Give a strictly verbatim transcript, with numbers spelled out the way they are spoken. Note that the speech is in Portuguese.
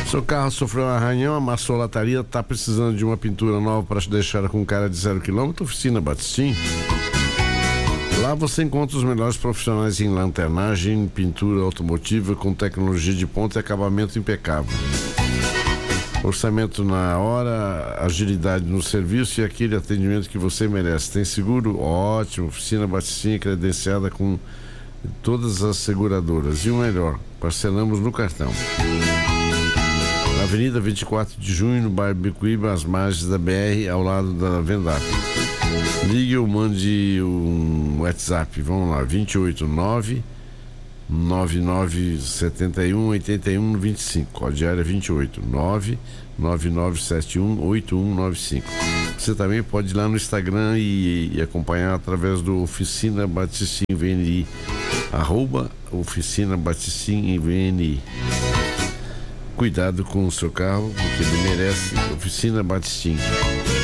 Seu carro sofreu um arranhão, a maçolataria está precisando de uma pintura nova para deixar com cara de zero quilômetro. Oficina Batistim. Lá você encontra os melhores profissionais em lanternagem, pintura automotiva com tecnologia de ponta e acabamento impecável. Orçamento na hora, agilidade no serviço e aquele atendimento que você merece. Tem seguro? Ótimo. Oficina Batistim, credenciada com todas as seguradoras. E o melhor, parcelamos no cartão. Na Avenida vinte e quatro de junho, no bairro Bicuíba, às margens da B R, ao lado da Vendap. Ligue ou mande um WhatsApp. Vamos lá, vinte e oito nove nove nove sete um oito um dois cinco, código área vinte e oito nove nove nove sete um oito um nove cinco. Você também pode ir lá no Instagram e, e acompanhar através do Oficina Batistim V N I, arroba Oficina Batistim V N I. Cuidado com o seu carro, porque ele merece. Oficina Batistim.